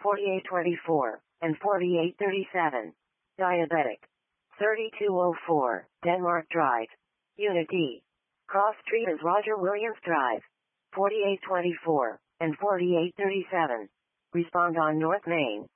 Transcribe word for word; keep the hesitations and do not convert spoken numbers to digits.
forty-eight twenty-four, and forty-eight thirty-seven. Diabetic. thirty-two oh four, Denmark Drive. Unit D. Cross Street is Roger Williams Drive. forty-eight twenty-four, and forty-eight thirty-seven. Respond on North Main.